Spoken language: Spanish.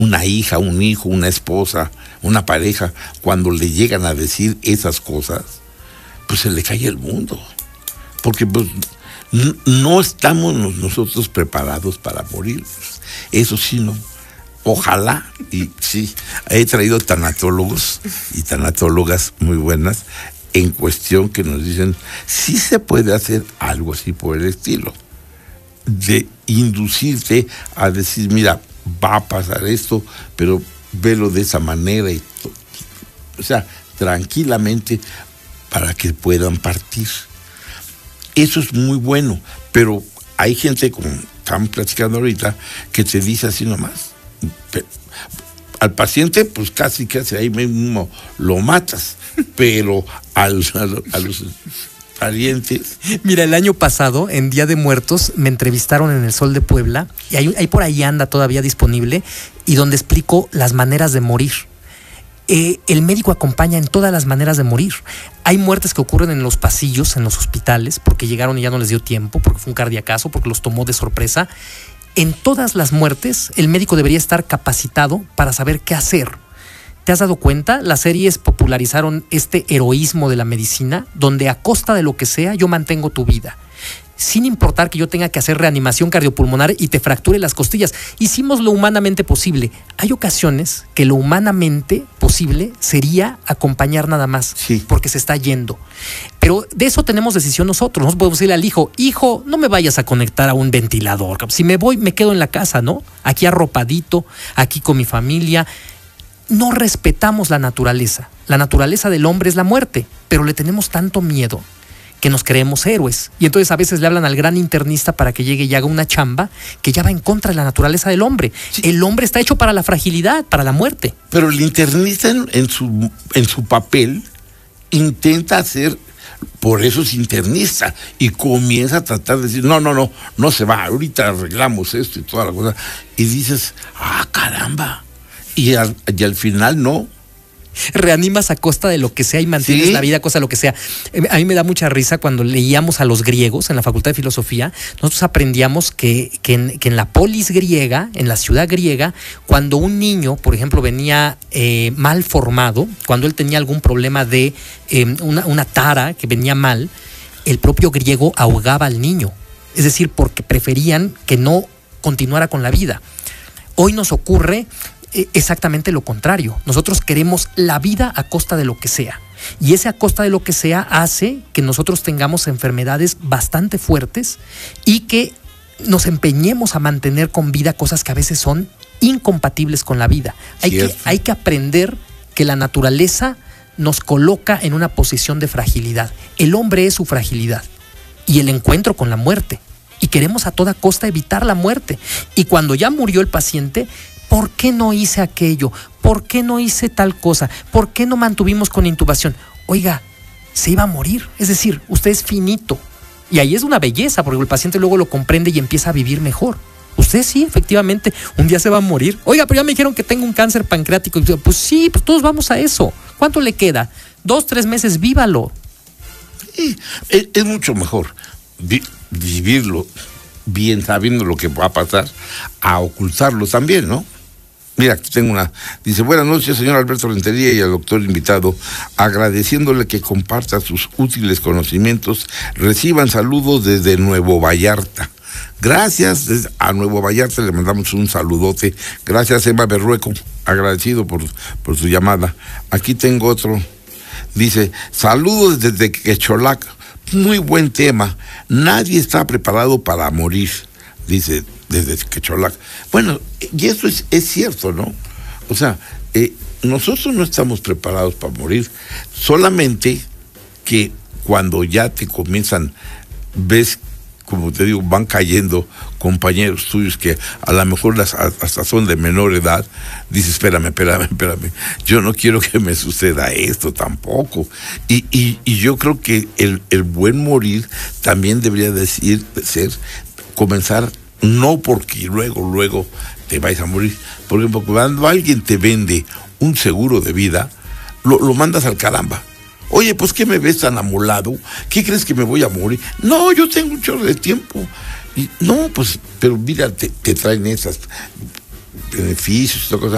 una hija, un hijo, una esposa, una pareja, cuando le llegan a decir esas cosas, pues se le cae el mundo. Porque pues, no estamos nosotros preparados para morir. Eso sí, no. Ojalá, y sí, he traído tanatólogos y tanatólogas muy buenas en cuestión que nos dicen, sí se puede hacer algo así por el estilo, de inducirte a decir, mira, va a pasar esto, pero velo de esa manera, o sea, tranquilamente, para que puedan partir. Eso es muy bueno, pero hay gente, como estamos platicando ahorita, que te dice así nomás. Al paciente, pues casi ahí mismo lo matas, pero a los parientes. Mira, el año pasado, en Día de Muertos, me entrevistaron en El Sol de Puebla, y ahí por ahí anda todavía disponible, y donde explico las maneras de morir. El médico acompaña en todas las maneras de morir. Hay muertes que ocurren en los pasillos, en los hospitales, porque llegaron y ya no les dio tiempo, porque fue un cardiacazo, porque los tomó de sorpresa. En todas las muertes, el médico debería estar capacitado para saber qué hacer. ¿Te has dado cuenta? Las series popularizaron este heroísmo de la medicina, donde a costa de lo que sea, yo mantengo tu vida. Sin importar que yo tenga que hacer reanimación cardiopulmonar y te fracture las costillas. Hicimos lo humanamente posible. Hay ocasiones que lo humanamente posible sería acompañar nada más, sí, porque se está yendo. Pero de eso tenemos decisión nosotros. Nosotros podemos decirle al hijo, hijo, no me vayas a conectar a un ventilador. Si me voy, me quedo en la casa, ¿no? Aquí arropadito, aquí con mi familia. No respetamos la naturaleza. La naturaleza del hombre es la muerte, pero le tenemos tanto miedo que nos creemos héroes. Y entonces a veces le hablan al gran internista para que llegue y haga una chamba que ya va en contra de la naturaleza del hombre. Sí. El hombre está hecho para la fragilidad, para la muerte. Pero el internista en su papel intenta hacer, por eso es internista, y comienza a tratar de decir, no se va, ahorita arreglamos esto y toda la cosa. Y dices, caramba. Y al final no. Reanimas a costa de lo que sea y mantienes ¿sí? la vida a costa de lo que sea. A mí me da mucha risa cuando leíamos a los griegos en la Facultad de Filosofía. Nosotros aprendíamos que en la polis griega, en la ciudad griega, cuando un niño, por ejemplo, venía mal formado, cuando él tenía algún problema de una tara que venía mal, el propio griego ahogaba al niño. Es decir, porque preferían que no continuara con la vida. Hoy nos ocurre exactamente lo contrario. Nosotros queremos la vida a costa de lo que sea. Y ese a costa de lo que sea hace que nosotros tengamos enfermedades bastante fuertes y que nos empeñemos a mantener con vida cosas que a veces son incompatibles con la vida. Hay que aprender que la naturaleza nos coloca en una posición de fragilidad. El hombre es su fragilidad y el encuentro con la muerte. Y queremos a toda costa evitar la muerte. Y cuando ya murió el paciente, ¿por qué no hice aquello? ¿Por qué no hice tal cosa? ¿Por qué no mantuvimos con intubación? Oiga, se iba a morir. Es decir, usted es finito. Y ahí es una belleza, porque el paciente luego lo comprende y empieza a vivir mejor. Usted sí, efectivamente, un día se va a morir. Oiga, pero ya me dijeron que tengo un cáncer pancreático. Pues sí, pues todos vamos a eso. ¿Cuánto le queda? 2, 3 meses, vívalo. Sí, es mucho mejor vivirlo bien sabiendo lo que va a pasar, a ocultarlo también, ¿no? Mira, aquí tengo una. Dice, buenas noches, señor Alberto Rentería y al doctor invitado, agradeciéndole que comparta sus útiles conocimientos. Reciban saludos desde Nuevo Vallarta. Gracias, a Nuevo Vallarta le mandamos un saludote. Gracias, Emma Berrueco, agradecido por su llamada. Aquí tengo otro. Dice, saludos desde Quecholac. Muy buen tema. Nadie está preparado para morir, dice desde Quecholac. Bueno, y eso es cierto, ¿no? O sea, nosotros no estamos preparados para morir, solamente que cuando ya te comienzan, ves, como te digo, van cayendo compañeros tuyos que a lo mejor hasta son de menor edad, dices, espérame, yo no quiero que me suceda esto tampoco. Y yo creo que el buen morir también debería comenzar, no porque luego te vais a morir. Por ejemplo, cuando alguien te vende un seguro de vida, lo mandas al caramba. Oye, pues, ¿qué me ves tan amolado? ¿Qué crees que me voy a morir? No, yo tengo un chorro de tiempo. Y, no, pues, pero mira, te traen esas beneficios y toda cosa.